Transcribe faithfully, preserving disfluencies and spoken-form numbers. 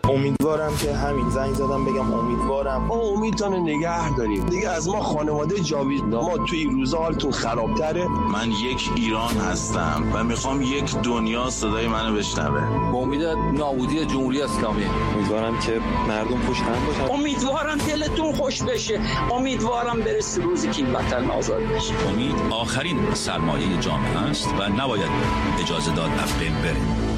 امیدوارم که همین زنگ زدم بگم امیدوارم ما امیدتون نگه داریم دیگه. از ما خانواده جاوید، ما توی روزا حالتون خرابتره. من یک ایران هستم و میخوام یک دنیا صدای منو بشنوه. با امید نابودی جمهوری اسلامی. امیدوارم که مردم خوش‌طبع باشن. امیدوارم دلتون خوش بشه. امیدوارم برسه روزی که این وطن آزاد بشه. امید آخرین سرمایه جامعه است و نباید اجازه داد افغان بره.